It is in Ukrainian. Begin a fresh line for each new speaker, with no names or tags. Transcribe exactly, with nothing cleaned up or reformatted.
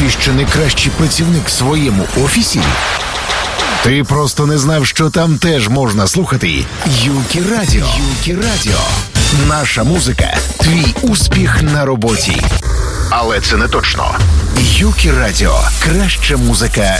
Ти що найкращий працівник в своєму офісі? Ти просто не знав, що там теж можна слухати Юкі Радіо. Юкі Радіо. Наша музика – твій успіх на роботі. Але це не точно. Юкі Радіо. Краща музика